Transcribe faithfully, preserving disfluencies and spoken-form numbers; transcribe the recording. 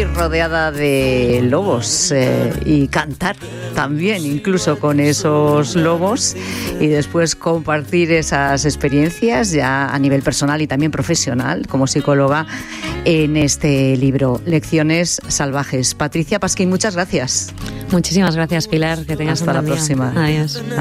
vivir rodeada de lobos eh, y cantar también, incluso con esos lobos, y después compartir esas experiencias ya a nivel personal y también profesional como psicóloga en este libro, Lecciones Salvajes. Patricia Pasquín, muchas gracias. Muchísimas gracias, Pilar. Que tengas Hasta un buen la día. próxima. Adiós.